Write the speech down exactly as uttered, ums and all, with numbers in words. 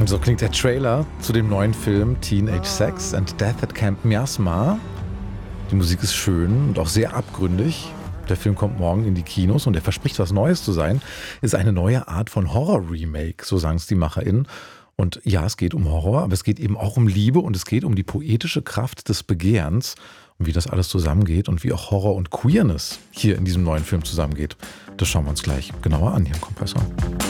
Und so klingt der Trailer zu dem neuen Film Teenage Sex and Death at Camp Miasma. Die Musik ist schön und auch sehr abgründig. Der Film kommt morgen in die Kinos und er verspricht, was Neues zu sein. Ist eine neue Art von Horror-Remake, so sagen es die MacherInnen. Und ja, es geht um Horror, aber es geht eben auch um Liebe und es geht um die poetische Kraft des Begehrens und wie das alles zusammengeht und wie auch Horror und Queerness hier in diesem neuen Film zusammengeht. Das schauen wir uns gleich genauer an hier im Kompressor.